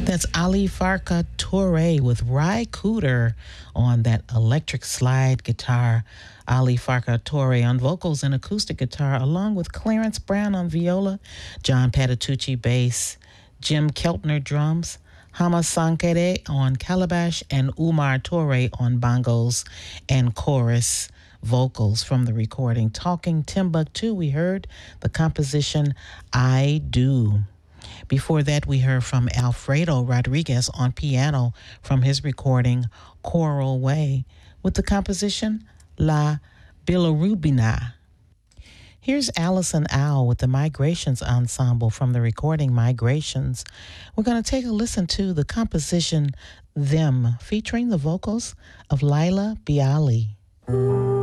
That's Ali Farka Toure with Ry Cooter on that electric slide guitar. Ali Farka Toure on vocals and acoustic guitar, along with Clarence Brown on viola, John Patitucci bass, Jim Keltner drums, Hama Sankere on calabash, and Umar Toure on bongos and chorus vocals from the recording. Talking Timbuktu, we heard the composition I Do. Before that, we heard from Alfredo Rodriguez on piano from his recording Choral Way with the composition La Bilirubina. Here's Allison Owl with the Migrations Ensemble from the recording Migrations. We're going to take a listen to the composition Them, featuring the vocals of Laila Biali.